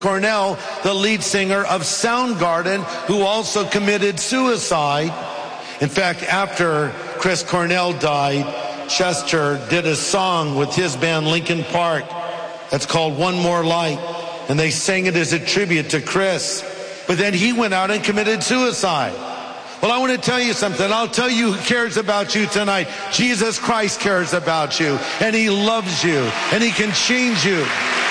Cornell, the lead singer of Soundgarden, who also committed suicide. In fact, after Chris Cornell died, Chester did a song with his band Linkin Park that's called One More Light, and they sang it as a tribute to Chris. But then he went out and committed suicide. Well, I want to tell you something. I'll tell you who cares about you tonight. Jesus Christ cares about you, and he loves you, and he can change you.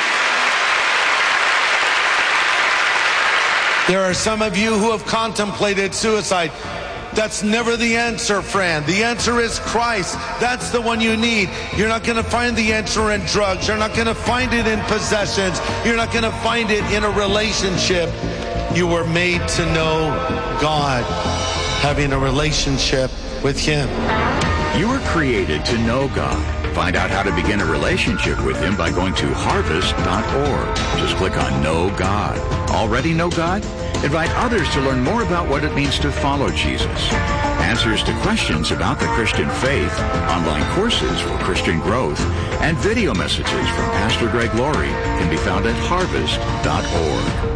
There are some of you who have contemplated suicide. That's never the answer, friend. The answer is Christ. That's the one you need. You're not going to find the answer in drugs. You're not going to find it in possessions. You're not going to find it in a relationship. You were made to know God, having a relationship with him. You were created to know God. Find out how to begin a relationship with him by going to harvest.org. Just click on Know God. Already know God? Invite others to learn more about what it means to follow Jesus. Answers to questions about the Christian faith, online courses for Christian growth, and video messages from Pastor Greg Laurie can be found at harvest.org.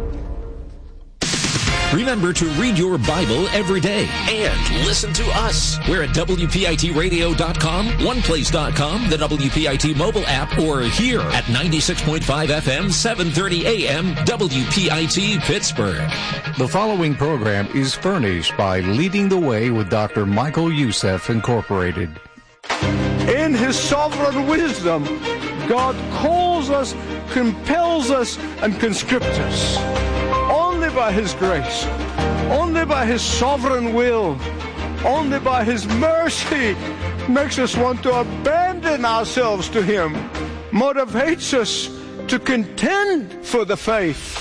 Remember to read your Bible every day and listen to us. We're at WPITradio.com, OnePlace.com, the WPIT mobile app, or here at 96.5 FM, 730 AM, WPIT Pittsburgh. The following program is furnished by Leading the Way with Dr. Michael Youssef, Incorporated. In his sovereign wisdom, God calls us, compels us, and conscripts us. Only by his grace, only by his sovereign will, only by his mercy makes us want to abandon ourselves to him, motivates us to contend for the faith.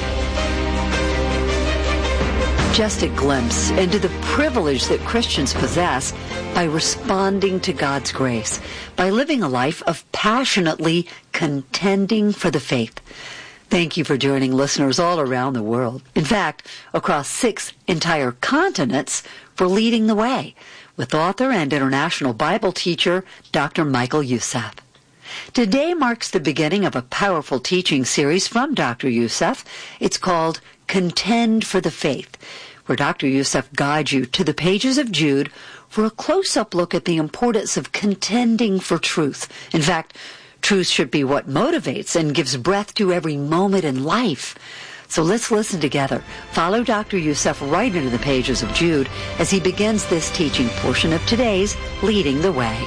Just a glimpse into the privilege that Christians possess by responding to God's grace, by living a life of passionately contending for the faith. Thank you for joining listeners all around the world. In fact, across 6 entire continents for Leading the Way with author and international Bible teacher Dr. Michael Youssef. Today marks the beginning of a powerful teaching series from Dr. Youssef. It's called Contend for the Faith, where Dr. Youssef guides you to the pages of Jude for a close-up look at the importance of contending for truth. In fact, truth should be what motivates and gives breath to every moment in life. So let's listen together. Follow Dr. Youssef right into the pages of Jude as he begins this teaching portion of today's Leading the Way.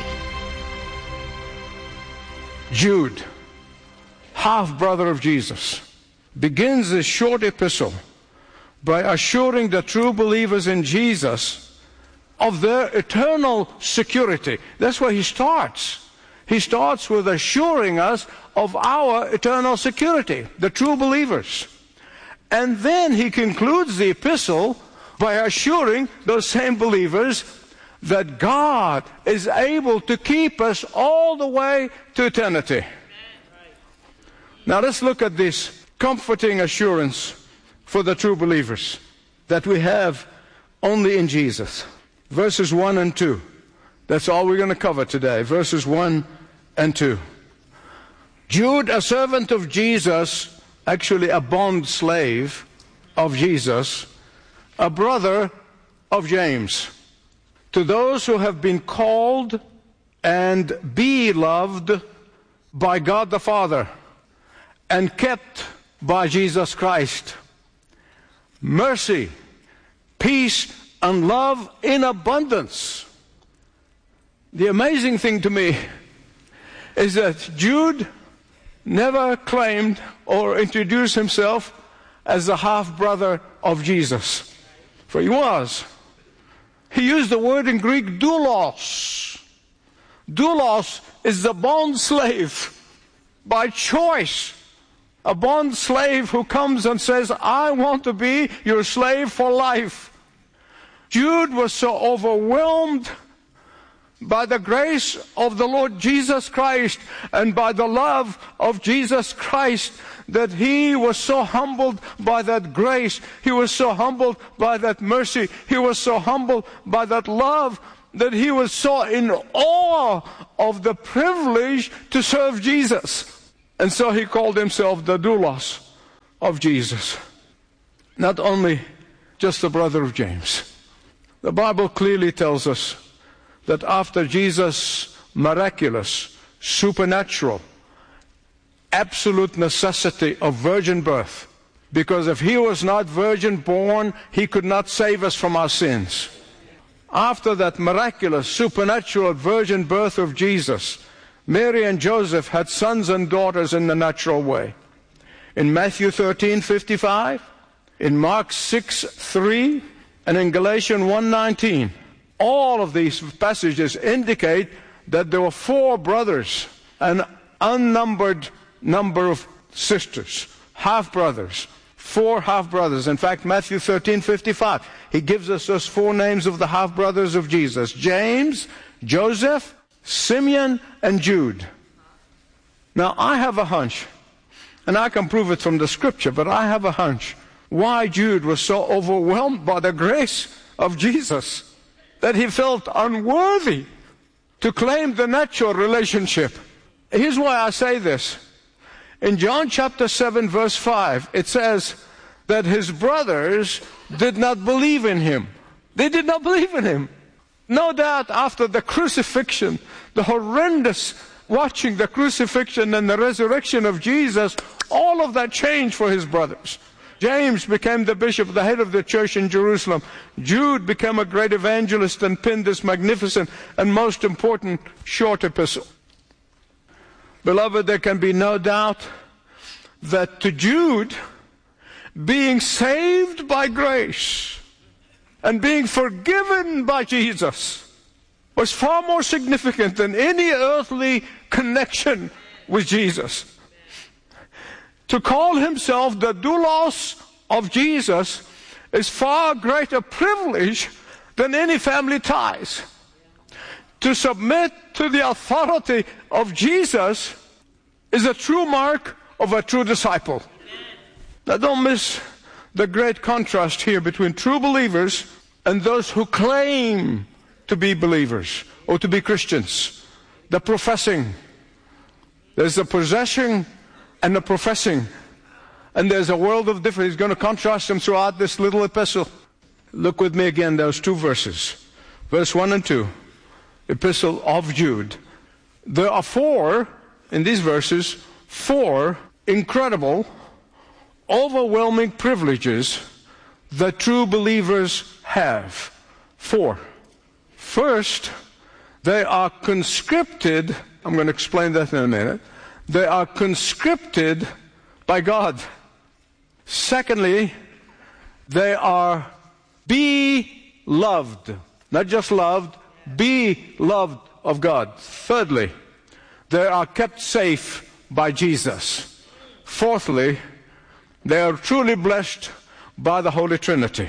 Jude, half-brother of Jesus, begins this short epistle by assuring the true believers in Jesus of their eternal security. That's where he starts. He starts with assuring us of our eternal security, the true believers. And then he concludes the epistle by assuring those same believers that God is able to keep us all the way to eternity. Now let's look at this comforting assurance for the true believers that we have only in Jesus. Verses 1 and 2. That's all we're going to cover today. Verses 1 and 2. Jude, a servant of Jesus, actually a bond slave of Jesus, a brother of James, to those who have been called and beloved by God the Father and kept by Jesus Christ, mercy, peace, and love in abundance. The amazing thing to me is that Jude never claimed or introduced himself as the half-brother of Jesus, for he was. He used the word in Greek, doulos. Doulos is the bond slave by choice. A bond slave who comes and says, I want to be your slave for life. Jude was so overwhelmed by the grace of the Lord Jesus Christ and by the love of Jesus Christ that he was so humbled by that grace. He was so humbled by that mercy. He was so humbled by that love that he was so in awe of the privilege to serve Jesus. And so he called himself the doulos, of Jesus. Not only just the brother of James. The Bible clearly tells us that after Jesus' miraculous, supernatural, absolute necessity of virgin birth, because if he was not virgin born, he could not save us from our sins. After that miraculous, supernatural virgin birth of Jesus, Mary and Joseph had sons and daughters in the natural way. In Matthew 13:55, in Mark 6:3, and in Galatians 1:19, all of these passages indicate that there were 4 brothers, an unnumbered number of sisters, half-brothers, 4 half-brothers. In fact, Matthew 13:55, he gives us those 4 names of the half-brothers of Jesus: James, Joseph, Simeon, and Jude. Now, I have a hunch, and I can prove it from the scripture, but I have a hunch why Jude was so overwhelmed by the grace of Jesus that he felt unworthy to claim the natural relationship. Here's why I say this. In John chapter 7, verse 5, it says that his brothers did not believe in him. They did not believe in him. No doubt after the crucifixion, the horrendous watching the crucifixion and the resurrection of Jesus, all of that changed for his brothers. James became the bishop, the head of the church in Jerusalem. Jude became a great evangelist and penned this magnificent and most important short epistle. Beloved, there can be no doubt that to Jude, being saved by grace and being forgiven by Jesus was far more significant than any earthly connection with Jesus. To call himself the doulos of Jesus is far greater privilege than any family ties. To submit to the authority of Jesus is a true mark of a true disciple. Now don't miss the great contrast here between true believers and those who claim to be believers or to be Christians. The professing. There's the possessing and the professing. And there's a world of difference. He's going to contrast them throughout this little epistle. Look with me again, those 2 verses. Verse 1 and 2. Epistle of Jude. There are 4, in these verses, 4 incredible, overwhelming privileges that true believers have. 4. First, they are conscripted. I'm going to explain that in a minute. They are conscripted by God. Secondly, they are beloved. Not just loved, beloved of God. Thirdly, they are kept safe by Jesus. Fourthly, they are truly blessed by the Holy Trinity.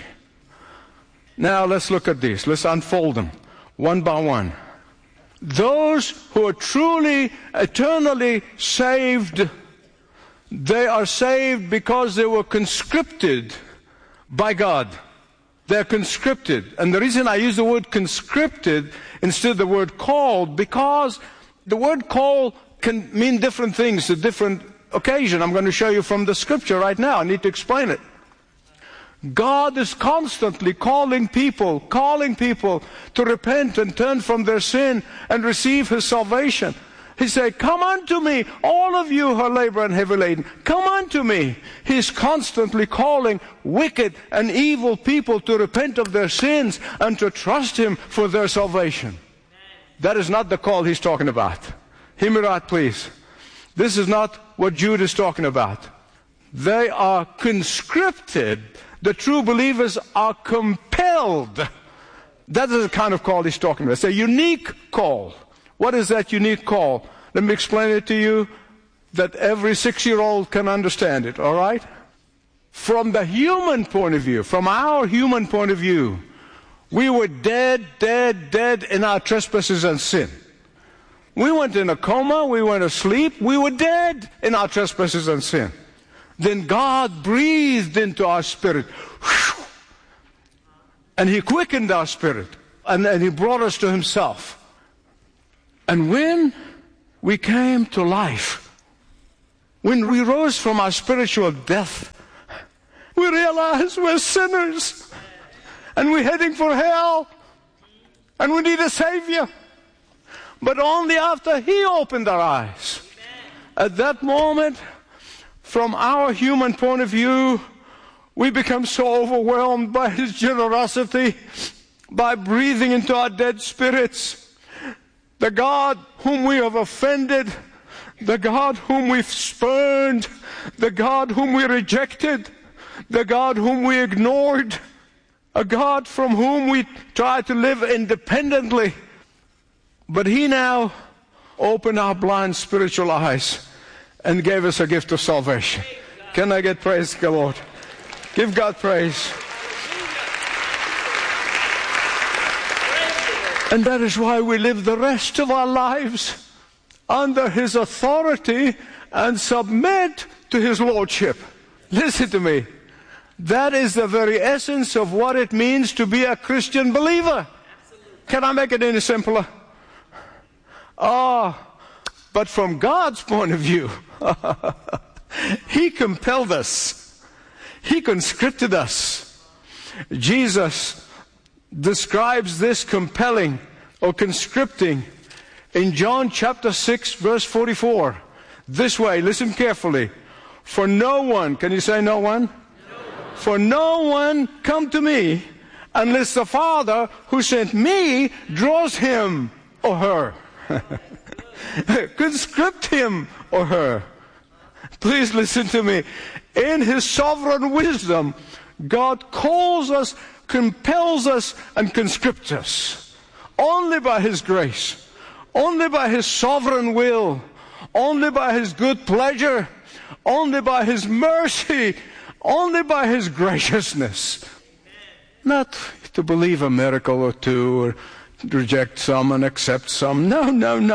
Now let's look at these. Let's unfold them one by one. Those who are truly, eternally saved, they are saved because they were conscripted by God. They're conscripted. And the reason I use the word conscripted instead of the word called, because the word call can mean different things at different occasions. I'm going to show you from the scripture right now. I need to explain it. God is constantly calling people to repent and turn from their sin and receive His salvation. He said, come unto me, all of you who are labor and heavy laden. Come unto me. He's constantly calling wicked and evil people to repent of their sins and to trust Him for their salvation. That is not the call He's talking about. Hear me right, please. This is not what Jude is talking about. They are conscripted. The true believers are compelled. That is the kind of call he's talking about. It's a unique call. What is that unique call? Let me explain it to you that every 6-year-old can understand it, all right? From the human point of view, from our human point of view, we were dead in our trespasses and sin. We went in a coma, we went asleep, we were dead in our trespasses and sin. Then God breathed into our spirit. And He quickened our spirit. And He brought us to Himself. And when we came to life, when we rose from our spiritual death we realize we're sinners and we're heading for hell and we need a Savior. But only after He opened our eyes. At that moment, from our human point of view, we become so overwhelmed by His generosity, by breathing into our dead spirits. The God whom we have offended, the God whom we've spurned, the God whom we rejected, the God whom we ignored, a God from whom we try to live independently. But He now opened our blind spiritual eyes and gave us a gift of salvation. Can I get praise, the Lord? Give God praise. And that is why we live the rest of our lives under His authority and submit to His Lordship. Listen to me. That is the very essence of what it means to be a Christian believer. Can I make it any simpler? But from God's point of view, He compelled us. He conscripted us. Jesus describes this compelling or conscripting in John chapter 6 verse 44. This way, listen carefully. For no one, can you say no one? For no one come to me unless the Father who sent me draws him or her. Conscript him or her. Please listen to me. In His sovereign wisdom, God calls us, compels us, and conscripts us. Only by His grace. Only by His sovereign will. Only by His good pleasure. Only by His mercy. Only by His graciousness. Not to believe a miracle or two, or reject some and accept some. No.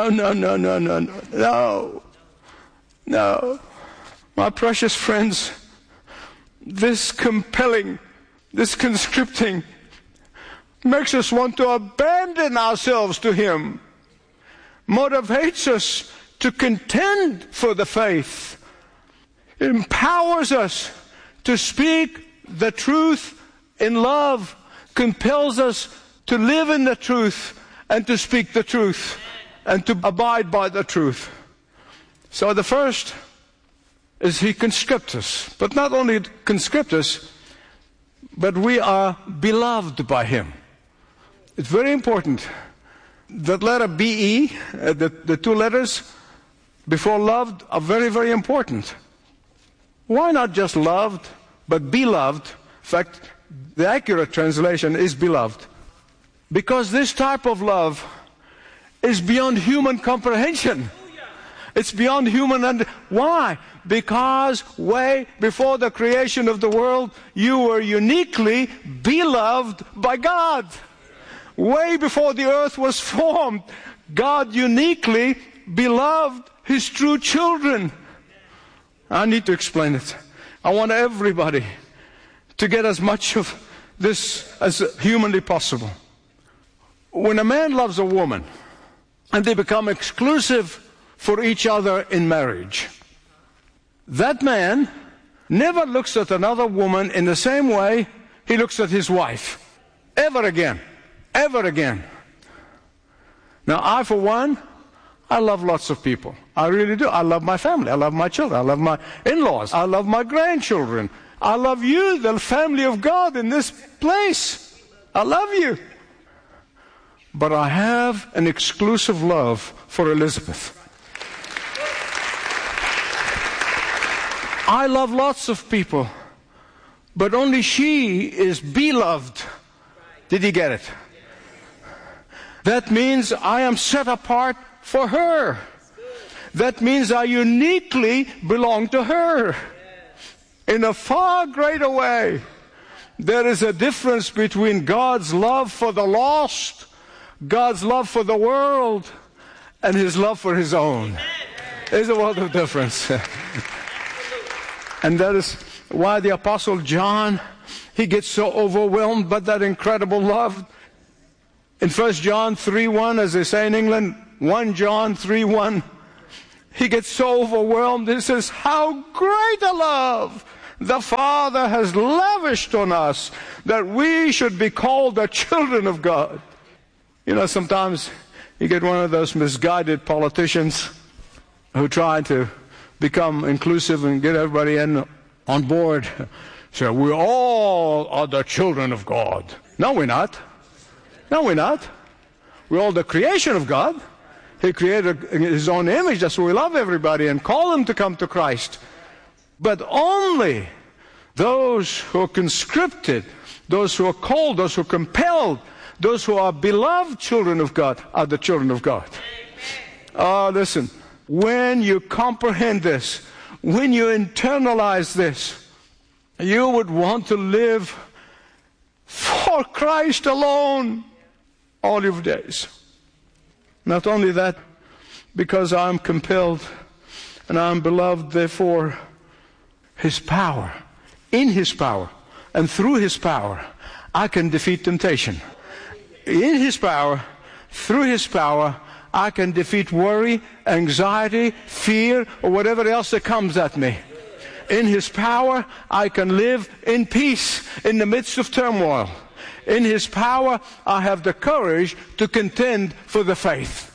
My precious friends, this compelling, this conscripting makes us want to abandon ourselves to Him, motivates us to contend for the faith, empowers us to speak the truth in love, compels us to live in the truth and to speak the truth and to abide by the truth. So the first is He conscripts us. But not only conscripts us, but we are beloved by Him. It's very important. That letter B-E, the two letters before loved are very, very important. Why not just loved, but beloved? In fact, the accurate translation is beloved. Because this type of love is beyond human comprehension. It's beyond human why? Because way before the creation of the world, you were uniquely beloved by God. Way before the earth was formed, God uniquely beloved His true children. I need to explain it. I want everybody to get as much of this as humanly possible. When a man loves a woman and they become exclusive for each other in marriage, that man never looks at another woman in the same way he looks at his wife. Ever again. Ever again. Now, I, for one, I love lots of people. I really do. I love my family. I love my children. I love my in-laws. I love my grandchildren. I love you, the family of God in this place. I love you. But I have an exclusive love for Elizabeth. I love lots of people, but only she is beloved. Did you get it? That means I am set apart for her. That means I uniquely belong to her. In a far greater way, there is a difference between God's love for the lost, God's love for the world, and His love for His own. There's a world of difference. And that is why the Apostle John, he gets so overwhelmed by that incredible love. In 1 John 3:1, as they say in England, 1 John 3:1, he gets so overwhelmed. He says, how great a love the Father has lavished on us that we should be called the children of God. You know, sometimes you get one of those misguided politicians who try to become inclusive and get everybody on board. So we all are the children of God. No, we're not. No, we're not. We're all the creation of God. He created His own image. That's why we love everybody and call them to come to Christ. But only those who are conscripted, those who are called, those who are compelled, those who are beloved children of God are the children of God. Oh, listen. When you comprehend this, when you internalize this, you would want to live for Christ alone all your days. Not only that, because I'm compelled and I'm beloved, therefore, His power, in His power, and through His power, I can defeat temptation. In His power, through His power, I can defeat worry, anxiety, fear, or whatever else that comes at me. In His power, I can live in peace in the midst of turmoil. In His power, I have the courage to contend for the faith.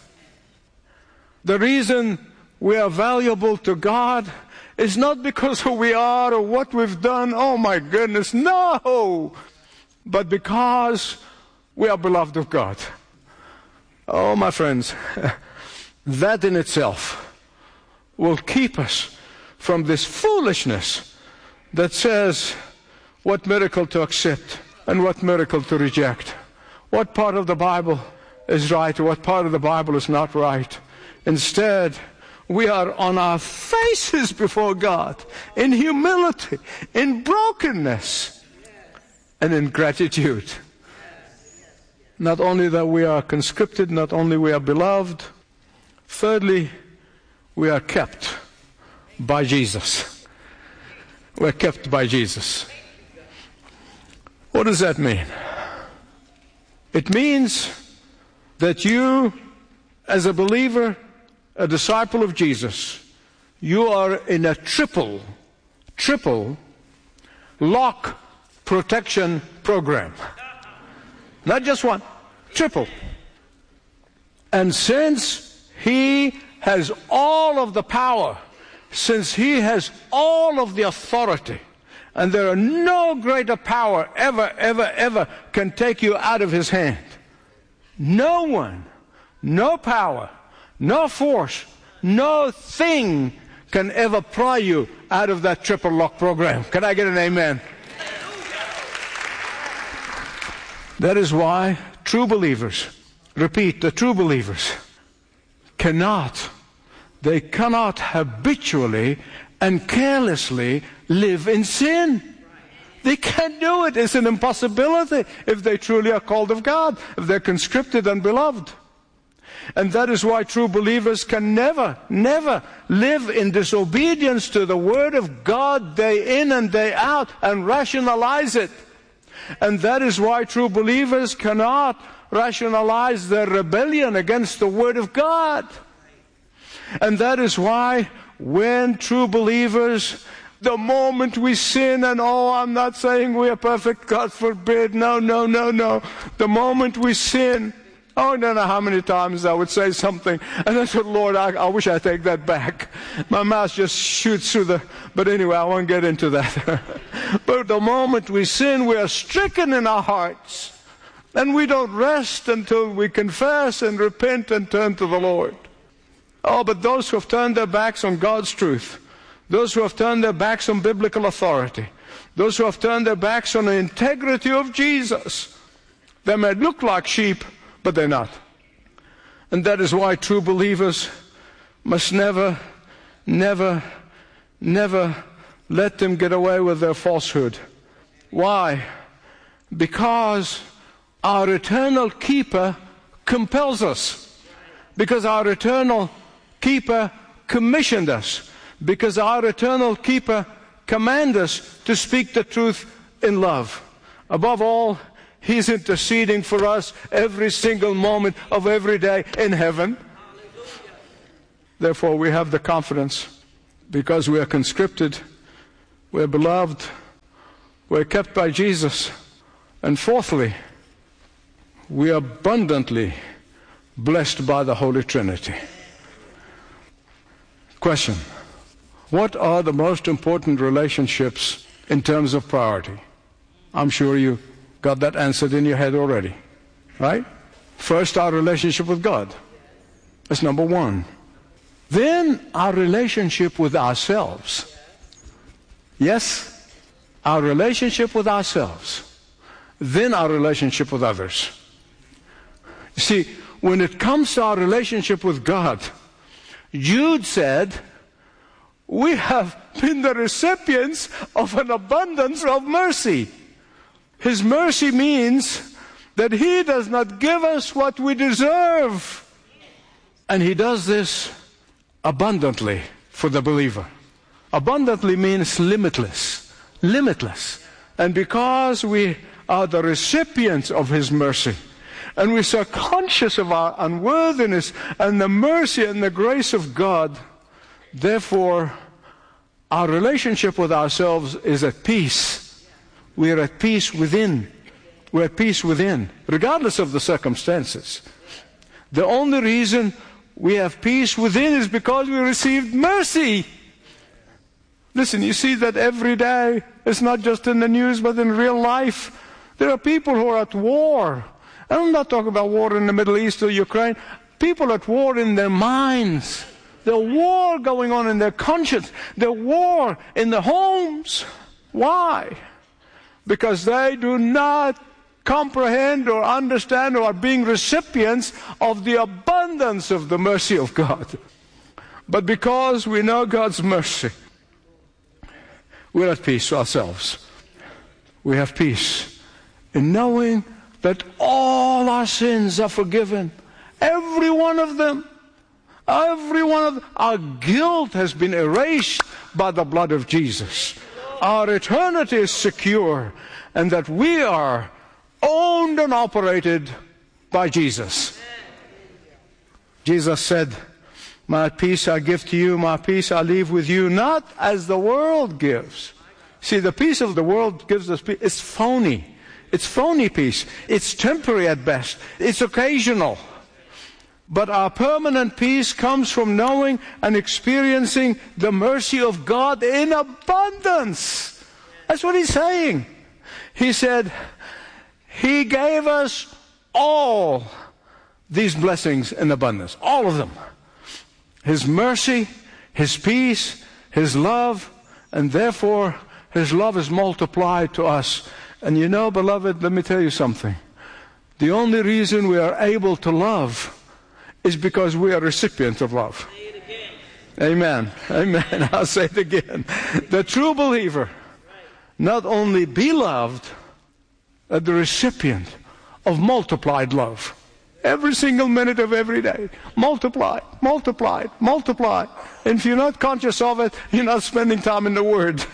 The reason we are valuable to God is not because who we are or what we've done. Oh my goodness, no! But because we are beloved of God. Oh, my friends, that in itself will keep us from this foolishness that says what miracle to accept and what miracle to reject. What part of the Bible is right or what part of the Bible is not right. Instead, we are on our faces before God in humility, in brokenness, and in gratitude. Not only that we are conscripted, not only we are beloved, thirdly, we are kept by Jesus. We're kept by Jesus. What does that mean? It means that you, as a believer, a disciple of Jesus, you are in a triple lock protection program. Not just one, triple. And since He has all of the power, since He has all of the authority, and there are no greater power ever can take you out of His hand. No one, no power, no force, no thing can ever pry you out of that triple lock program. Can I get an amen? That is why true believers, repeat, the true believers cannot habitually and carelessly live in sin. They can't do it. It's an impossibility if they truly are called of God, if they're conscripted and beloved. And that is why true believers can never live in disobedience to the Word of God day in and day out and rationalize it. And that is why true believers cannot rationalize their rebellion against the Word of God. And that is why when true believers, the moment we sin, and I'm not saying we are perfect, God forbid, no. The moment we sin, I don't know how many times I would say something, and I said, Lord, I wish I take that back. My mouth just shoots through but anyway, I won't get into that. But the moment we sin, we are stricken in our hearts, and we don't rest until we confess and repent and turn to the Lord. Oh, but those who have turned their backs on God's truth, those who have turned their backs on biblical authority, those who have turned their backs on the integrity of Jesus, they may look like sheep, but they're not. And that is why true believers must never let them get away with their falsehood. Why? Because our eternal keeper compels us. Because our eternal keeper commissioned us. Because our eternal keeper commands us to speak the truth in love. Above all, He's interceding for us every single moment of every day in heaven. Therefore, we have the confidence, because we are conscripted, we're beloved, we're kept by Jesus, and fourthly, we are abundantly blessed by the Holy Trinity. Question: what are the most important relationships in terms of priority? I'm sure you got that answered in your head already, right? First, our relationship with God. That's number one. Then our relationship with ourselves. Yes, our relationship with ourselves. Then our relationship with others. You see, when it comes to our relationship with God, Jude said, we have been the recipients of an abundance of mercy. His mercy means that He does not give us what we deserve. And He does this abundantly for the believer. Abundantly means limitless. Limitless. And because we are the recipients of His mercy, and we're so conscious of our unworthiness and the mercy and the grace of God, therefore, our relationship with ourselves is at peace. We're at peace within. We're at peace within, regardless of the circumstances. The only reason we have peace within is because we received mercy. Listen, you see that every day. It's not just in the news, but in real life. There are people who are at war. And I'm not talking about war in the Middle East or Ukraine. People at war in their minds. The war going on in their conscience. The war in their homes. Why? Because they do not comprehend or understand or are being recipients of the abundance of the mercy of God. But because we know God's mercy, we're at peace ourselves. We have peace in knowing that all our sins are forgiven. Every one of them. Every one of them. Our guilt has been erased by the blood of Jesus. Our eternity is secure, and that we are owned and operated by Jesus. Jesus said, my peace I give to you, my peace I leave with you, not as the world gives. See, the peace of the world gives us peace. It's phony. It's phony peace. It's temporary at best. It's occasional. But our permanent peace comes from knowing and experiencing the mercy of God in abundance. That's what He's saying. He said, He gave us all these blessings in abundance. All of them. His mercy, His peace, His love, and therefore His love is multiplied to us. And you know, beloved, let me tell you something. The only reason we are able to love is because we are recipients of love. Amen. Amen. I'll say it again. The true believer not only be loved, but the recipient of multiplied love. Every single minute of every day. Multiplied, multiplied, multiplied. And if you're not conscious of it, you're not spending time in the Word.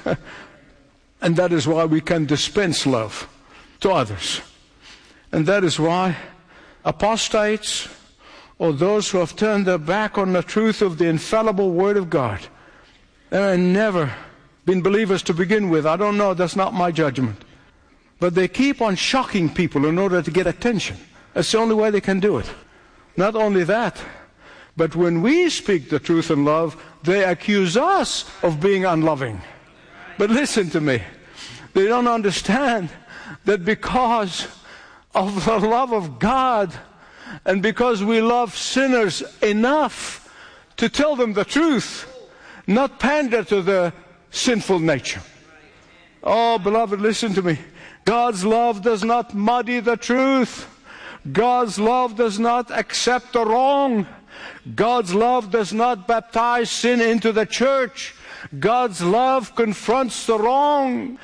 And that is why we can dispense love to others. And that is why apostates, or those who have turned their back on the truth of the infallible Word of God, and have never been believers to begin with. I don't know, that's not my judgment. But they keep on shocking people in order to get attention. That's the only way they can do it. Not only that, but when we speak the truth in love, they accuse us of being unloving. But listen to me. They don't understand that because of the love of God, and because we love sinners enough to tell them the truth, not pander to their sinful nature. Oh, beloved, listen to me. God's love does not muddy the truth. God's love does not accept the wrong. God's love does not baptize sin into the church. God's love confronts the wrong.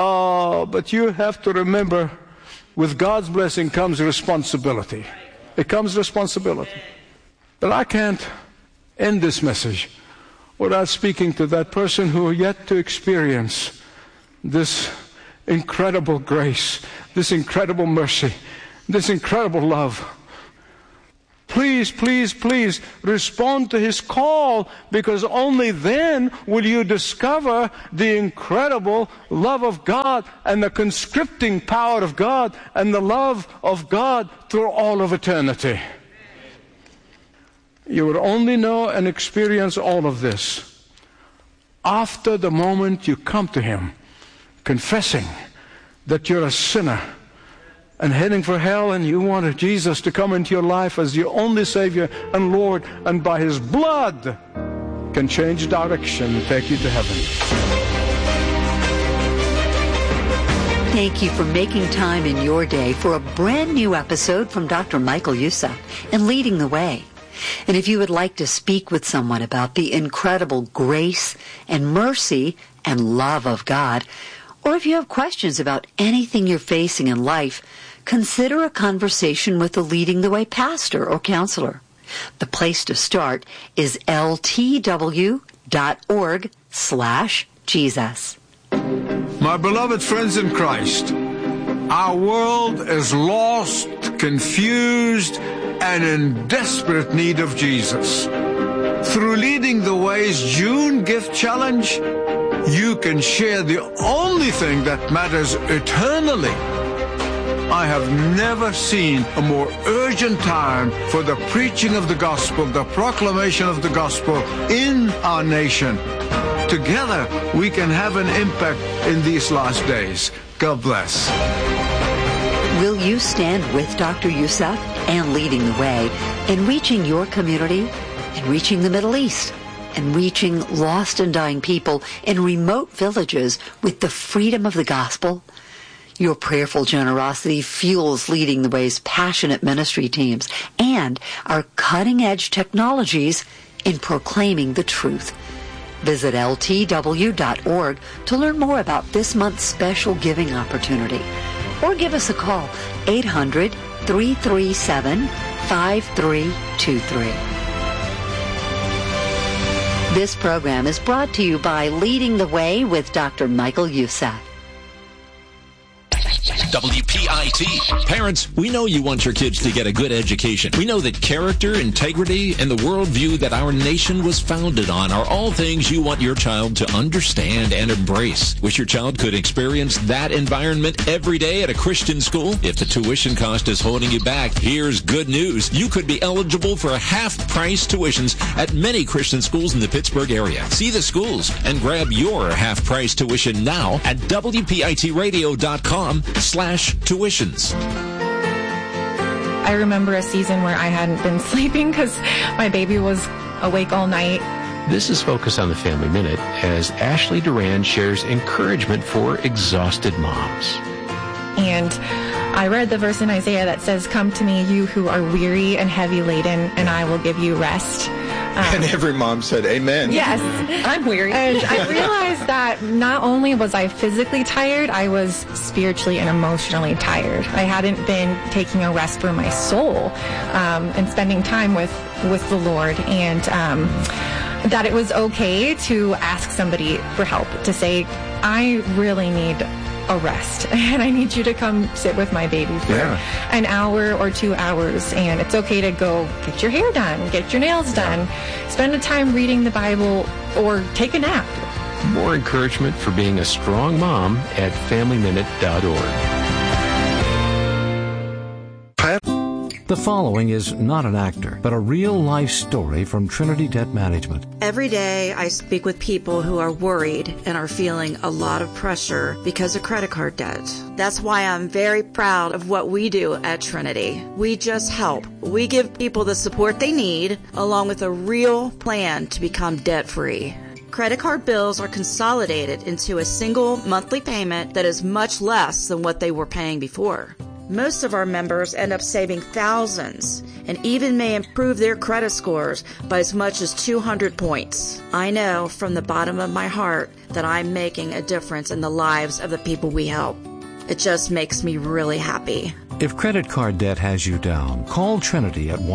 But you have to remember, with God's blessing comes responsibility. It comes responsibility. But I can't end this message without speaking to that person who are yet to experience this incredible grace, this incredible mercy, this incredible love. Please, please, please respond to his call, because only then will you discover the incredible love of God and the conscripting power of God and the love of God through all of eternity. You will only know and experience all of this after the moment you come to him, confessing that you're a sinner and heading for hell, and you want Jesus to come into your life as your only Savior and Lord, and by his blood can change direction and take you to heaven. Thank you for making time in your day for a brand new episode from Dr. Michael Youssef and Leading the Way. And if you would like to speak with someone about the incredible grace and mercy and love of God, or if you have questions about anything you're facing in life, consider a conversation with a Leading the Way pastor or counselor. The place to start is ltw.org/Jesus. My beloved friends in Christ, our world is lost, confused, and in desperate need of Jesus. Through Leading the Way's June Gift Challenge, you can share the only thing that matters eternally. I have never seen a more urgent time for the preaching of the gospel, the proclamation of the gospel in our nation. Together, we can have an impact in these last days. God bless. Will you stand with Dr. Youssef and Leading the Way in reaching your community and reaching the Middle East and reaching lost and dying people in remote villages with the freedom of the gospel? Your prayerful generosity fuels Leading the Way's passionate ministry teams and our cutting-edge technologies in proclaiming the truth. Visit ltw.org to learn more about this month's special giving opportunity. Or give us a call, 800-337-5323. This program is brought to you by Leading the Way with Dr. Michael Youssef. WPIT. Parents, we know you want your kids to get a good education. We know that character, integrity, and the worldview that our nation was founded on are all things you want your child to understand and embrace. Wish your child could experience that environment every day at a Christian school? If the tuition cost is holding you back, here's good news. You could be eligible for half-price tuitions at many Christian schools in the Pittsburgh area. See the schools and grab your half-price tuition now at WPITradio.com/tuitions. I remember a season where I hadn't been sleeping because my baby was awake all night. This is Focus on the Family Minute as Ashley Duran shares encouragement for exhausted moms. And I read the verse in Isaiah that says, "Come to me, you who are weary and heavy laden, and I will give you rest." And every mom said, amen. Yes, I'm weary. And I realized that not only was I physically tired, I was spiritually and emotionally tired. I hadn't been taking a rest for my soul and spending time with the Lord. And that it was okay to ask somebody for help, to say, I really need a rest, and I need you to come sit with my baby for an hour or 2 hours, and it's okay to go get your hair done, get your nails done, spend a time reading the Bible, or take a nap. More encouragement for being a strong mom at FamilyMinute.org. The following is not an actor, but a real-life story from Trinity Debt Management. Every day I speak with people who are worried and are feeling a lot of pressure because of credit card debt. That's why I'm very proud of what we do at Trinity. We just help. We give people the support they need, along with a real plan to become debt-free. Credit card bills are consolidated into a single monthly payment that is much less than what they were paying before. Most of our members end up saving thousands and even may improve their credit scores by as much as 200 points. I know from the bottom of my heart that I'm making a difference in the lives of the people we help. It just makes me really happy. If credit card debt has you down, call Trinity at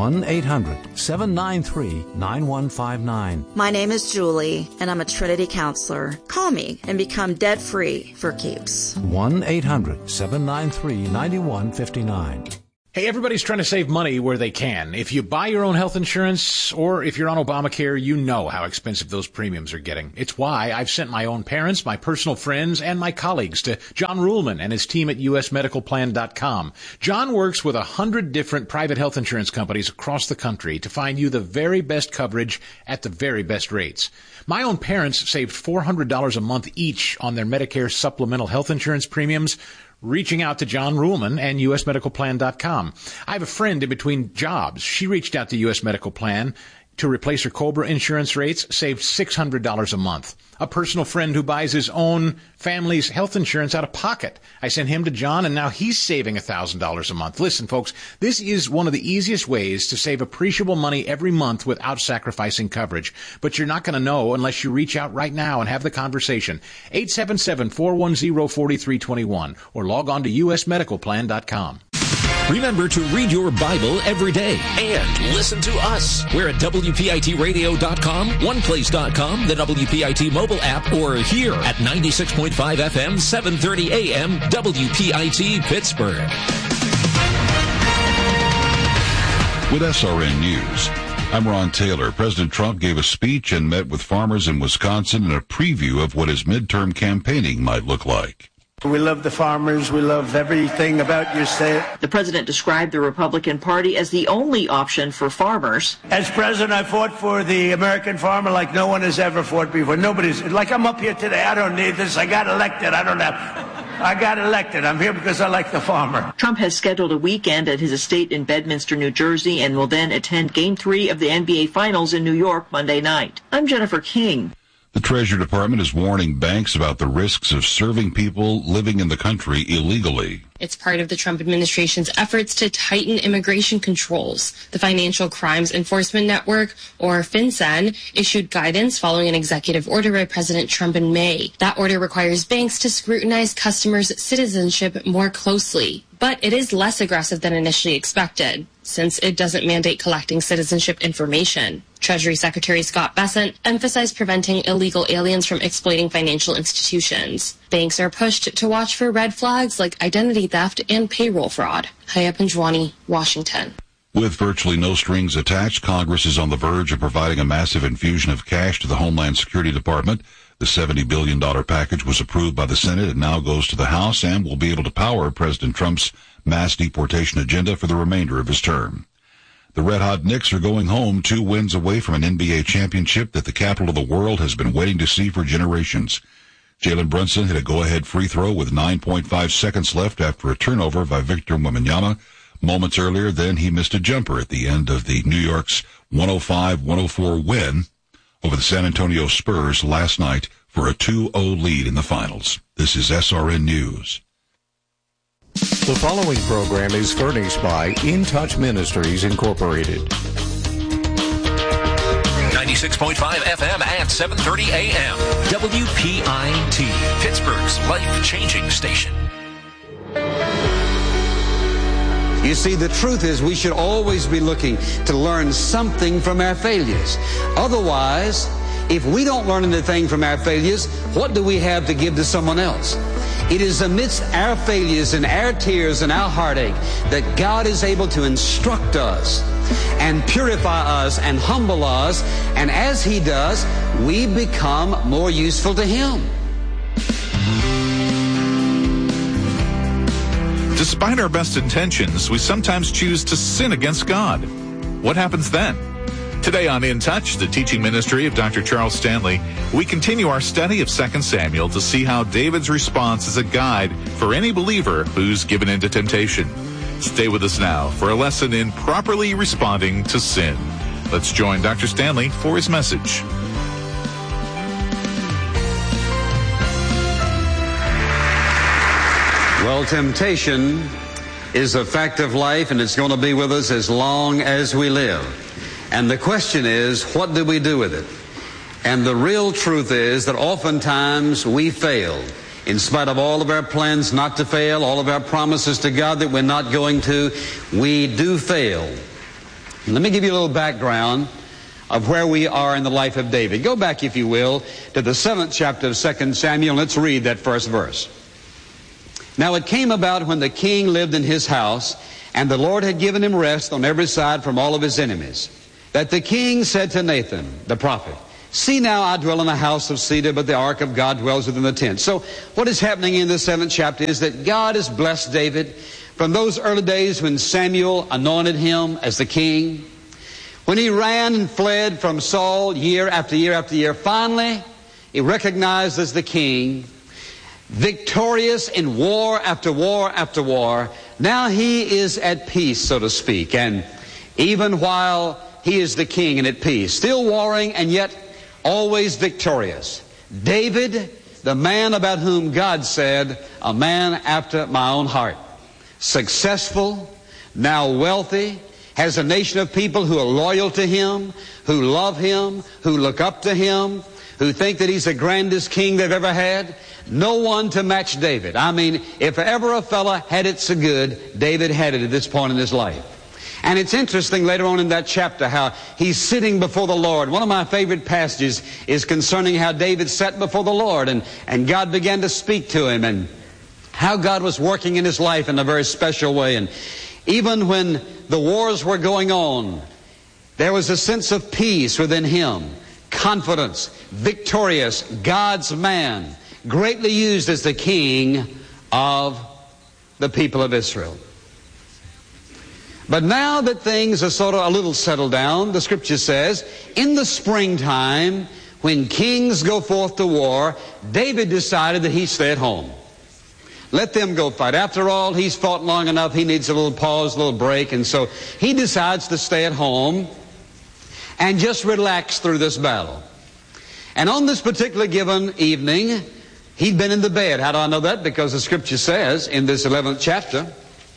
1-800-793-9159. My name is Julie, and I'm a Trinity counselor. Call me and become debt-free for keeps. 1-800-793-9159. Hey, everybody's trying to save money where they can. If you buy your own health insurance or if you're on Obamacare, you know how expensive those premiums are getting. It's why I've sent my own parents, my personal friends, and my colleagues to John Ruhlman and his team at usmedicalplan.com. John works with 100 different private health insurance companies across the country to find you the very best coverage at the very best rates. My own parents saved $400 a month each on their Medicare supplemental health insurance premiums, reaching out to John Ruhlman and usmedicalplan.com. I have a friend in between jobs. She reached out to US Medical Plan to replace her COBRA insurance rates, saved $600 a month. A personal friend who buys his own family's health insurance out of pocket. I sent him to John, and now he's saving $1,000 a month. Listen, folks, this is one of the easiest ways to save appreciable money every month without sacrificing coverage. But you're not going to know unless you reach out right now and have the conversation. 877-410-4321 or log on to usmedicalplan.com. Remember to read your Bible every day and listen to us. We're at WPITradio.com, OnePlace.com, the WPIT mobile app, or here at 96.5 FM, 730 AM, WPIT Pittsburgh. With SRN News, I'm Ron Taylor. President Trump gave a speech and met with farmers in Wisconsin in a preview of what his midterm campaigning might look like. We love the farmers. We love everything about your state. The president described the Republican Party as the only option for farmers. As president, I fought for the American farmer like no one has ever fought before. Nobody's, like I'm up here today. I don't need this. I got elected. I got elected. I'm here because I like the farmer. Trump has scheduled a weekend at his estate in Bedminster, New Jersey, and will then attend Game 3 of the NBA Finals in New York Monday night. I'm Jennifer King. The Treasury Department is warning banks about the risks of serving people living in the country illegally. It's part of the Trump administration's efforts to tighten immigration controls. The Financial Crimes Enforcement Network, or FinCEN, issued guidance following an executive order by President Trump in May. That order requires banks to scrutinize customers' citizenship more closely. But it is less aggressive than initially expected, since it doesn't mandate collecting citizenship information. Treasury Secretary Scott Bessent emphasized preventing illegal aliens from exploiting financial institutions. Banks are pushed to watch for red flags like identity theft and payroll fraud. Haya Panjwani, Washington. With virtually no strings attached, Congress is on the verge of providing a massive infusion of cash to the Homeland Security Department. The $70 billion package was approved by the Senate and now goes to the House and will be able to power President Trump's mass deportation agenda for the remainder of his term. The red-hot Knicks are going home 2 wins away from an NBA championship that the capital of the world has been waiting to see for generations. Jalen Brunson hit a go-ahead free throw with 9.5 seconds left after a turnover by Victor Wembanyama. Moments earlier, then, he missed a jumper at the end of the New York's 105-104 win over the San Antonio Spurs last night for a 2-0 lead in the finals. This is SRN News. The following program is furnished by In Touch Ministries, Incorporated. 96.5 FM at 730 AM. WPIT, Pittsburgh's life-changing station. You see, the truth is we should always be looking to learn something from our failures. Otherwise, if we don't learn anything from our failures, what do we have to give to someone else? It is amidst our failures and our tears and our heartache that God is able to instruct us and purify us and humble us. And as He does, we become more useful to Him. Despite our best intentions, we sometimes choose to sin against God. What happens then? Today on In Touch, the teaching ministry of Dr. Charles Stanley, we continue our study of 2 Samuel to see how David's response is a guide for any believer who's given into temptation. Stay with us now for a lesson in properly responding to sin. Let's join Dr. Stanley for his message. Well, temptation is a fact of life, and it's going to be with us as long as we live. And the question is, what do we do with it? And the real truth is that oftentimes we fail. In spite of all of our plans not to fail, all of our promises to God that we're not going to, we do fail. And let me give you a little background of where we are in the life of David. Go back, if you will, to the 7th chapter of 2 Samuel. Let's read that first verse. Now it came about when the king lived in his house, and the Lord had given him rest on every side from all of his enemies, that the king said to Nathan, the prophet, see now, I dwell in a house of cedar, but the ark of God dwells within the tent. So what is happening in this 7th chapter is that God has blessed David from those early days when Samuel anointed him as the king, when he ran and fled from Saul year after year after year. Finally, he recognized as the king, victorious in war after war after war. Now he is at peace, so to speak. And even while he is the king and at peace, still warring and yet always victorious, David, the man about whom God said, a man after my own heart, successful, now wealthy, has a nation of people who are loyal to him, who love him, who look up to him, who think that he's the grandest king they've ever had. No one to match David. I mean, if ever a fella had it so good, David had it at this point in his life. And it's interesting later on in that chapter how he's sitting before the Lord. One of my favorite passages is concerning how David sat before the Lord and God began to speak to him, and how God was working in his life in a very special way. And even when the wars were going on, there was a sense of peace within him, confidence, victorious, God's man, greatly used as the king of the people of Israel. But now that things are sort of a little settled down, the scripture says, in the springtime, when kings go forth to war, David decided that he'd stay at home. Let them go fight. After all, he's fought long enough. He needs a little pause, a little break. And so he decides to stay at home and just relax through this battle. And on this particular given evening, he'd been in the bed. How do I know that? Because the scripture says in this 11th chapter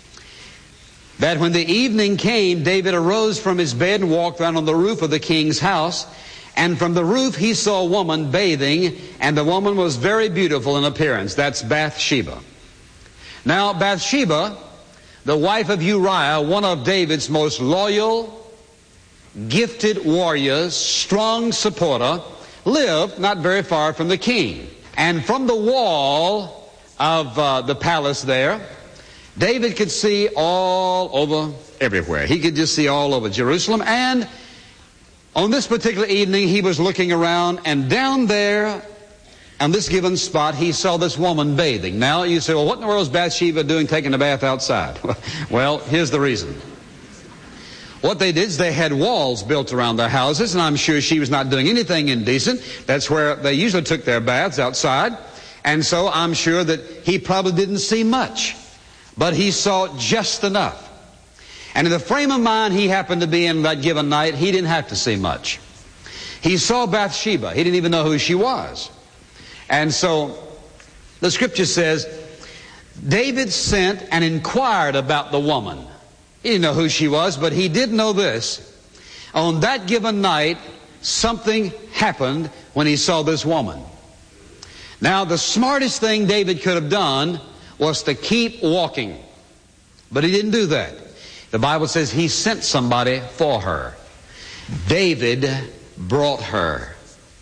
that when the evening came, David arose from his bed and walked around on the roof of the king's house. And from the roof he saw a woman bathing, and the woman was very beautiful in appearance. That's Bathsheba. Now, Bathsheba, the wife of Uriah, one of David's most loyal, gifted warriors, strong supporter, lived not very far from the king. And from the wall of the palace there, David could see all over everywhere. He could just see all over Jerusalem. And on this particular evening, he was looking around, and down there on this given spot, he saw this woman bathing. Now, you say, well, what in the world is Bathsheba doing taking a bath outside? Well, here's the reason. What they did is they had walls built around their houses, and I'm sure she was not doing anything indecent. That's where they usually took their baths, outside. And so I'm sure that he probably didn't see much, but he saw just enough. And in the frame of mind he happened to be in that given night, he didn't have to see much. He saw Bathsheba. He didn't even know who she was. And so the scripture says, David sent and inquired about the woman. He didn't know who she was, but he did know this. On that given night, something happened when he saw this woman. Now, the smartest thing David could have done was to keep walking. But he didn't do that. The Bible says he sent somebody for her. David brought her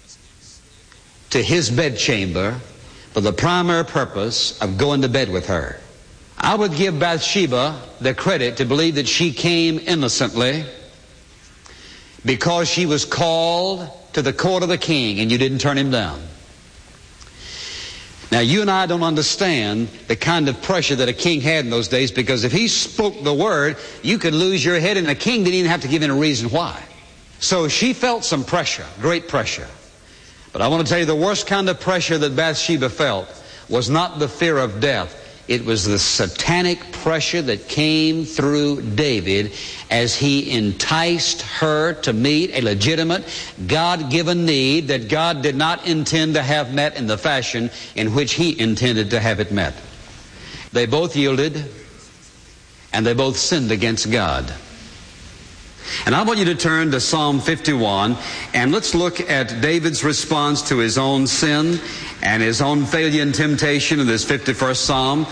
to his bedchamber for the primary purpose of going to bed with her. I would give Bathsheba the credit to believe that she came innocently because she was called to the court of the king and you didn't turn him down. Now, you and I don't understand the kind of pressure that a king had in those days, because if he spoke the word, you could lose your head, and a king didn't even have to give in a reason why. So she felt some pressure, great pressure. But I want to tell you, the worst kind of pressure that Bathsheba felt was not the fear of death. It was the satanic pressure that came through David as he enticed her to meet a legitimate, God-given need that God did not intend to have met in the fashion in which he intended to have it met. They both yielded, and they both sinned against God. And I want you to turn to Psalm 51, and let's look at David's response to his own sin and his own failure and temptation in this 51st Psalm.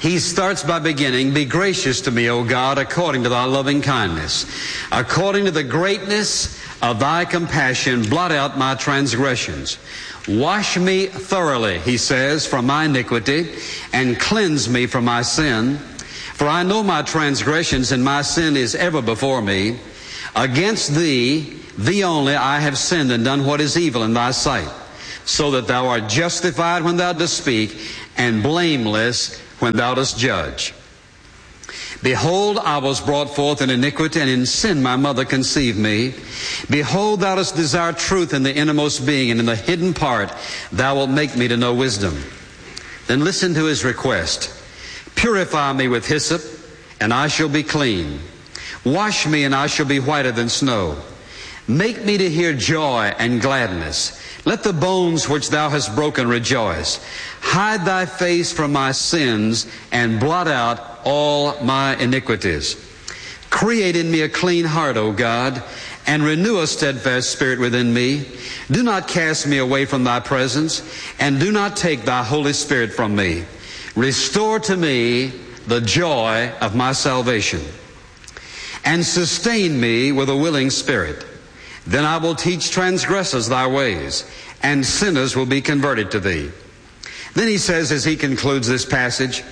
He starts by beginning, be gracious to me, O God, according to thy loving kindness. According to the greatness of thy compassion, blot out my transgressions. Wash me thoroughly, he says, from my iniquity, and cleanse me from my sin. For I know my transgressions, and my sin is ever before me. Against thee, thee only, I have sinned and done what is evil in thy sight, so that thou art justified when thou dost speak, and blameless when thou dost judge. Behold, I was brought forth in iniquity, and in sin my mother conceived me. Behold, thou dost desire truth in the innermost being, and in the hidden part thou wilt make me to know wisdom. Then listen to his request. Purify me with hyssop, and I shall be clean. Wash me, and I shall be whiter than snow. Make me to hear joy and gladness. Let the bones which thou hast broken rejoice. Hide thy face from my sins, and blot out all my iniquities. Create in me a clean heart, O God, and renew a steadfast spirit within me. Do not cast me away from thy presence, and do not take thy Holy Spirit from me. Restore to me the joy of my salvation, and sustain me with a willing spirit. Then I will teach transgressors thy ways, and sinners will be converted to thee. Then he says, as he concludes this passage,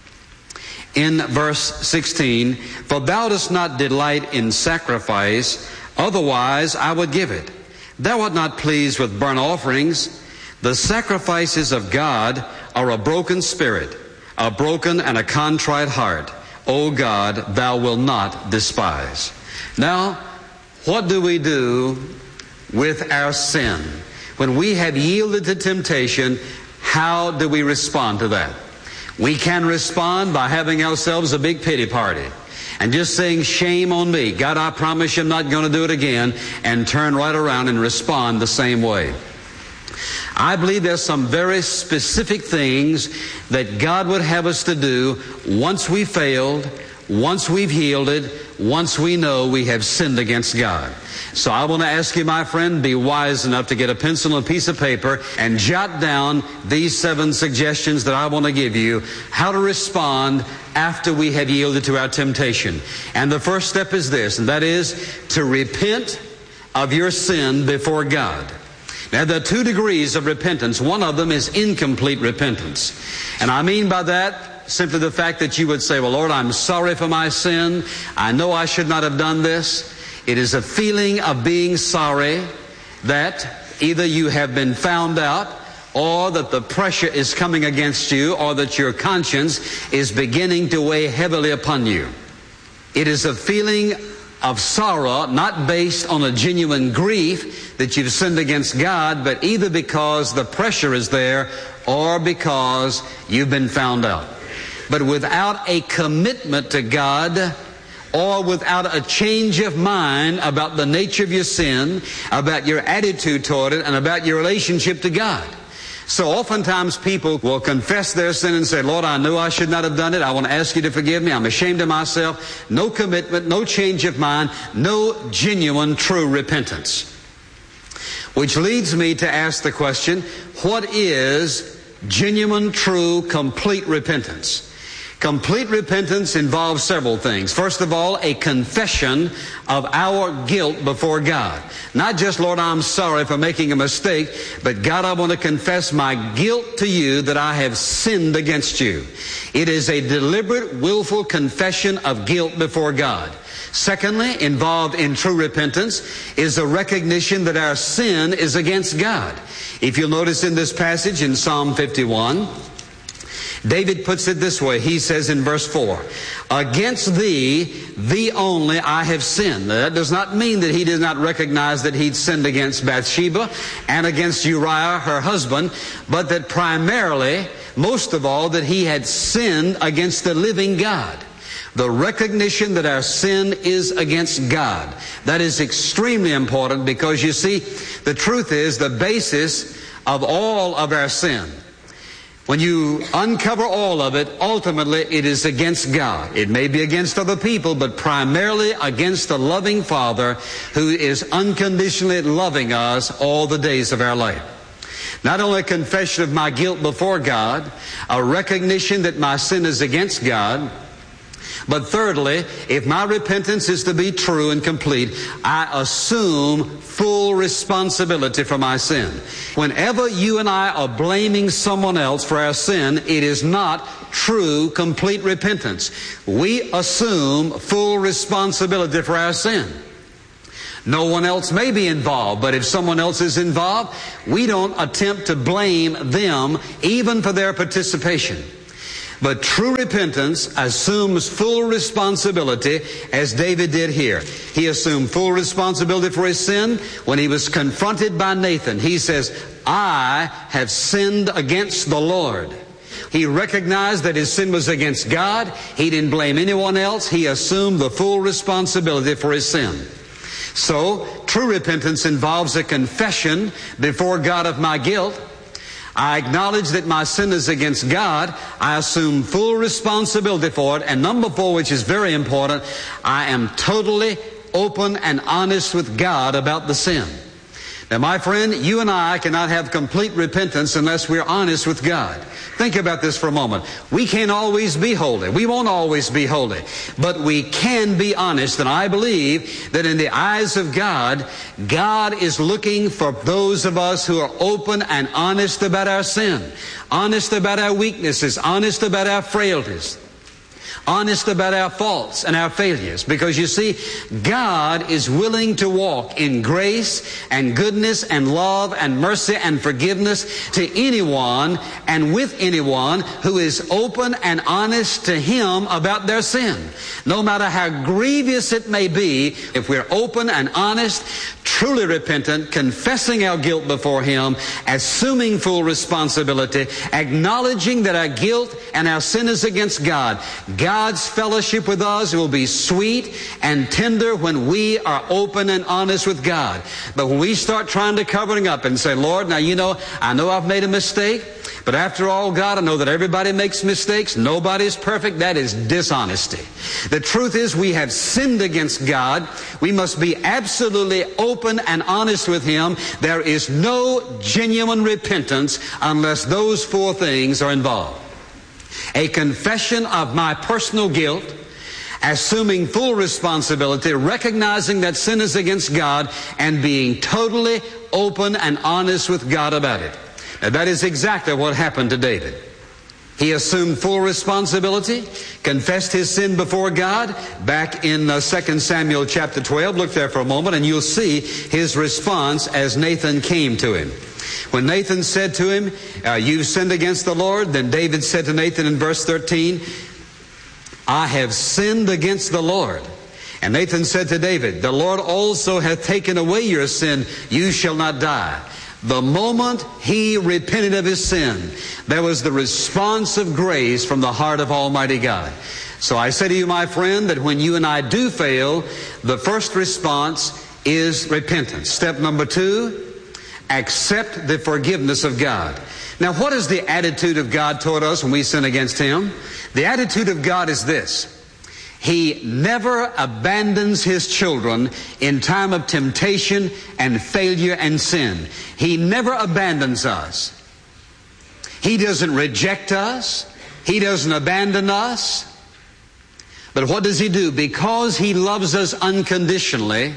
in verse 16, for thou dost not delight in sacrifice, otherwise I would give it. Thou art not pleased with burnt offerings. The sacrifices of God are a broken spirit, a broken and a contrite heart. O God, thou wilt not despise. Now, what do we do with our sin? When we have yielded to temptation, how do we respond to that? We can respond by having ourselves a big pity party and just saying, shame on me. God, I promise you I'm not going to do it again, and turn right around and respond the same way. I believe there's some very specific things that God would have us to do once we failed, once we've yielded, once we know we have sinned against God. So I want to ask you, my friend, be wise enough to get a pencil and a piece of paper and jot down these 7 suggestions that I want to give you, how to respond after we have yielded to our temptation. And the first step is this, and that is to repent of your sin before God. Now, there are 2 degrees of repentance. One of them is incomplete repentance. And I mean by that simply the fact that you would say, well, Lord, I'm sorry for my sin. I know I should not have done this. It is a feeling of being sorry that either you have been found out, or that the pressure is coming against you, or that your conscience is beginning to weigh heavily upon you. It is a feeling of sorrow, not based on a genuine grief that you've sinned against God, but either because the pressure is there or because you've been found out. But without a commitment to God, or without a change of mind about the nature of your sin, about your attitude toward it, and about your relationship to God. So oftentimes people will confess their sin and say, Lord, I know I should not have done it. I want to ask you to forgive me. I'm ashamed of myself. No commitment, no change of mind, no genuine, true repentance. Which leads me to ask the question, what is genuine, true, complete repentance? Complete repentance involves several things. First of all, a confession of our guilt before God. Not just, Lord, I'm sorry for making a mistake, but God, I want to confess my guilt to you that I have sinned against you. It is a deliberate, willful confession of guilt before God. Secondly, involved in true repentance is a recognition that our sin is against God. If you'll notice in this passage in Psalm 51, David puts it this way. He says in verse 4, against thee, thee only, I have sinned. Now, that does not mean that he did not recognize that he'd sinned against Bathsheba and against Uriah, her husband, but that primarily, most of all, that he had sinned against the living God. The recognition that our sin is against God. That is extremely important because, you see, the truth is the basis of all of our sin. When you uncover all of it, ultimately it is against God. It may be against other people, but primarily against the loving Father who is unconditionally loving us all the days of our life. Not only a confession of my guilt before God, a recognition that my sin is against God, but thirdly, if my repentance is to be true and complete, I assume full responsibility for my sin. Whenever you and I are blaming someone else for our sin, it is not true, complete repentance. We assume full responsibility for our sin. No one else may be involved, but if someone else is involved, we don't attempt to blame them even for their participation. But true repentance assumes full responsibility, as David did here. He assumed full responsibility for his sin when he was confronted by Nathan. He says, I have sinned against the Lord. He recognized that his sin was against God. He didn't blame anyone else. He assumed the full responsibility for his sin. So, true repentance involves a confession before God of my guilt. I acknowledge that my sin is against God. I assume full responsibility for it. And number 4, which is very important, I am totally open and honest with God about the sin. Now, my friend, you and I cannot have complete repentance unless we're honest with God. Think about this for a moment. We can't always be holy. We won't always be holy. But we can be honest. And I believe that in the eyes of God, God is looking for those of us who are open and honest about our sin, honest about our weaknesses, honest about our frailties, honest about our faults and our failures. Because you see, God is willing to walk in grace and goodness and love and mercy and forgiveness to anyone and with anyone who is open and honest to Him about their sin. No matter how grievous it may be, if we're open and honest, truly repentant, confessing our guilt before Him, assuming full responsibility, acknowledging that our guilt and our sin is against God, God's fellowship with us will be sweet and tender when we are open and honest with God. But when we start trying to cover it up and say, Lord, now I know I've made a mistake, but after all, God, I know that everybody makes mistakes. Nobody's perfect. That is dishonesty. The truth is we have sinned against God. We must be absolutely open and honest with Him. There is no genuine repentance unless those 4 things are involved. A confession of my personal guilt, assuming full responsibility, recognizing that sin is against God, and being totally open and honest with God about it. Now, that is exactly what happened to David. He assumed full responsibility, confessed his sin before God. Back in 2 Samuel chapter 12, look there for a moment and you'll see his response as Nathan came to him. When Nathan said to him, you've sinned against the Lord, then David said to Nathan in verse 13, I have sinned against the Lord. And Nathan said to David, the Lord also hath taken away your sin, you shall not die. The moment he repented of his sin, there was the response of grace from the heart of Almighty God. So I say to you, my friend, that when you and I do fail, the first response is repentance. Step number 2, accept the forgiveness of God. Now, what is the attitude of God toward us when we sin against Him? The attitude of God is this. He never abandons His children in time of temptation and failure and sin. He never abandons us. He doesn't reject us. He doesn't abandon us. But what does He do? Because He loves us unconditionally,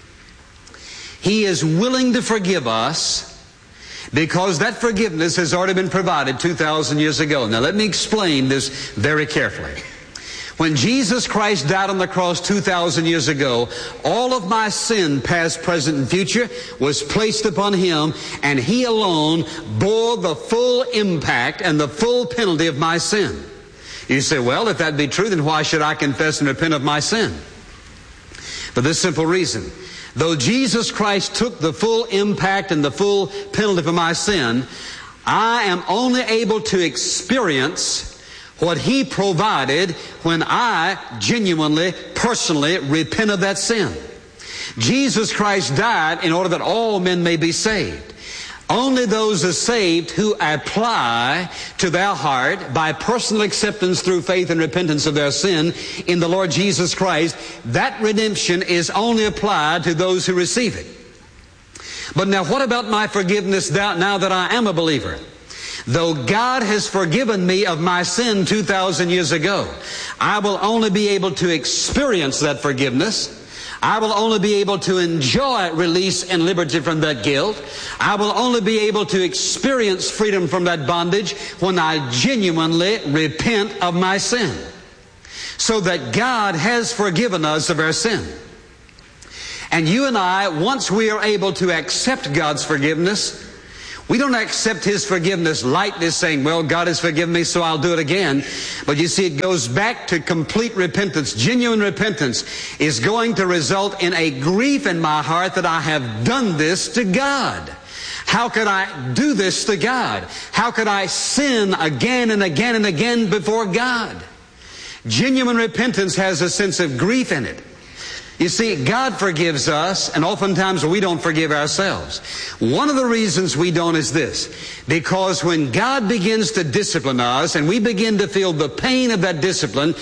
He is willing to forgive us because that forgiveness has already been provided 2,000 years ago. Now let me explain this very carefully. When Jesus Christ died on the cross 2,000 years ago, all of my sin, past, present, and future, was placed upon Him, and He alone bore the full impact and the full penalty of my sin. You say, well, if that be true, then why should I confess and repent of my sin? For this simple reason. Though Jesus Christ took the full impact and the full penalty for my sin, I am only able to experience what He provided when I genuinely, personally repent of that sin. Jesus Christ died in order that all men may be saved. Only those are saved who apply to their heart by personal acceptance through faith and repentance of their sin in the Lord Jesus Christ. That redemption is only applied to those who receive it. But now what about my forgiveness now that I am a believer? Though God has forgiven me of my sin 2,000 years ago, I will only be able to experience that forgiveness. I will only be able to enjoy release and liberty from that guilt. I will only be able to experience freedom from that bondage when I genuinely repent of my sin. So that God has forgiven us of our sin. And you and I, once we are able to accept God's forgiveness, we don't accept His forgiveness lightly, saying, well, God has forgiven me, so I'll do it again. But you see, it goes back to complete repentance. Genuine repentance is going to result in a grief in my heart that I have done this to God. How could I do this to God? How could I sin again and again and again before God? Genuine repentance has a sense of grief in it. You see, God forgives us, and oftentimes we don't forgive ourselves. One of the reasons we don't is this: because when God begins to discipline us, and we begin to feel the pain of that discipline,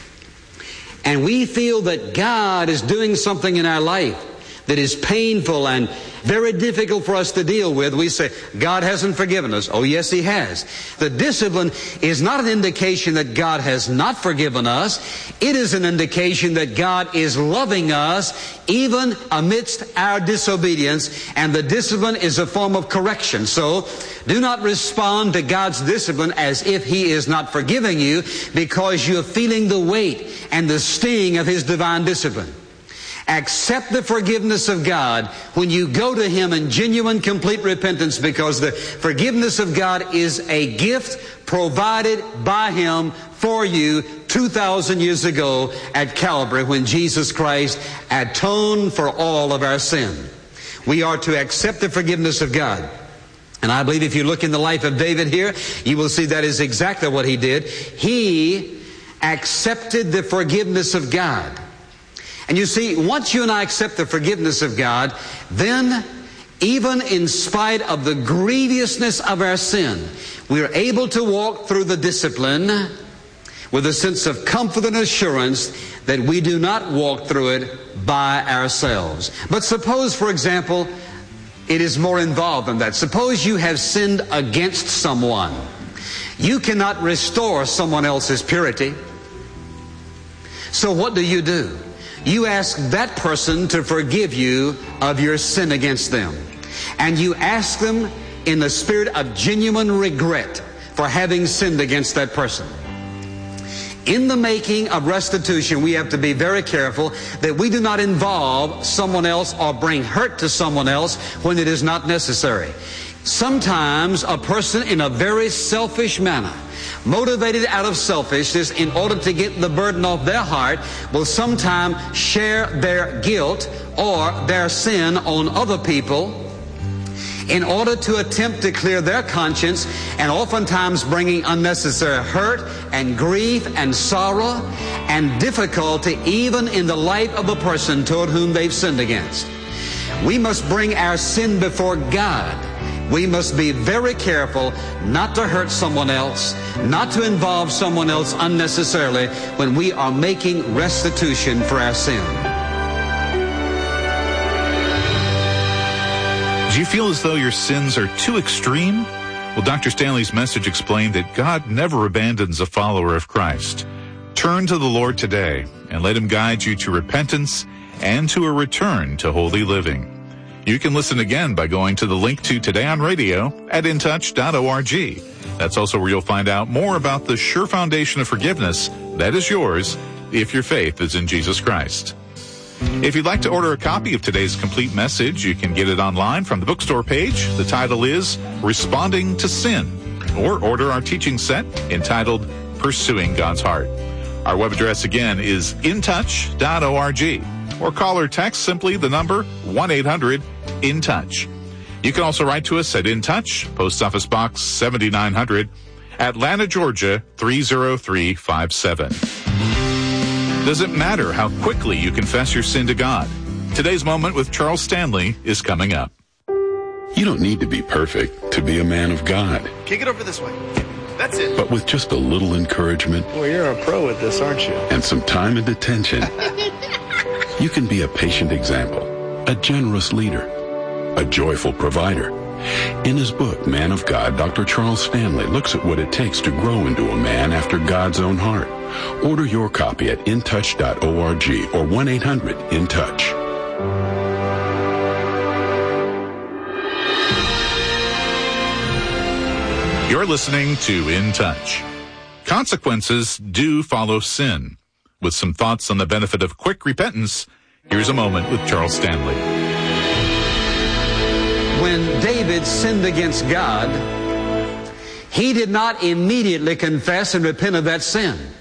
and we feel that God is doing something in our life that is painful and very difficult for us to deal with, we say, God hasn't forgiven us. Oh, yes, He has. The discipline is not an indication that God has not forgiven us. It is an indication that God is loving us even amidst our disobedience, and the discipline is a form of correction. So, do not respond to God's discipline as if He is not forgiving you because you're feeling the weight and the sting of His divine discipline. Accept the forgiveness of God when you go to Him in genuine, complete repentance, because the forgiveness of God is a gift provided by Him for you 2,000 years ago at Calvary when Jesus Christ atoned for all of our sin. We are to accept the forgiveness of God. And I believe if you look in the life of David here, you will see that is exactly what he did. He accepted the forgiveness of God. And you see, once you and I accept the forgiveness of God, then even in spite of the grievousness of our sin, we are able to walk through the discipline with a sense of comfort and assurance that we do not walk through it by ourselves. But suppose, for example, it is more involved than that. Suppose you have sinned against someone. You cannot restore someone else's purity. So what do? You ask that person to forgive you of your sin against them. And you ask them in the spirit of genuine regret for having sinned against that person. In the making of restitution, we have to be very careful that we do not involve someone else or bring hurt to someone else when it is not necessary. Sometimes a person in a very selfish manner, motivated out of selfishness in order to get the burden off their heart, will sometimes share their guilt or their sin on other people in order to attempt to clear their conscience, and oftentimes bringing unnecessary hurt and grief and sorrow and difficulty even in the life of a person toward whom they've sinned against. We must bring our sin before God. We must be very careful not to hurt someone else, not to involve someone else unnecessarily when we are making restitution for our sin. Do you feel as though your sins are too extreme? Well, Dr. Stanley's message explained that God never abandons a follower of Christ. Turn to the Lord today and let Him guide you to repentance and to a return to holy living. You can listen again by going to the link to Today on Radio at intouch.org. That's also where you'll find out more about the sure foundation of forgiveness that is yours if your faith is in Jesus Christ. If you'd like to order a copy of today's complete message, you can get it online from the bookstore page. The title is Responding to Sin, or order our teaching set entitled Pursuing God's Heart. Our web address again is intouch.org. Or call or text simply the number 1-800-IN-TOUCH. You can also write to us at In Touch, Post Office Box 7900, Atlanta, Georgia 30357. Does it matter how quickly you confess your sin to God? Today's Moment with Charles Stanley is coming up. You don't need to be perfect to be a man of God. Kick it over this way. That's it. But with just a little encouragement. Well, you're a pro at this, aren't you? And some time and attention. You can be a patient example, a generous leader, a joyful provider. In his book, Man of God, Dr. Charles Stanley looks at what it takes to grow into a man after God's own heart. Order your copy at intouch.org or 1-800-IN-TOUCH. You're listening to In Touch. Consequences do follow sin. With some thoughts on the benefit of quick repentance, here's a moment with Charles Stanley. When David sinned against God, he did not immediately confess and repent of that sin.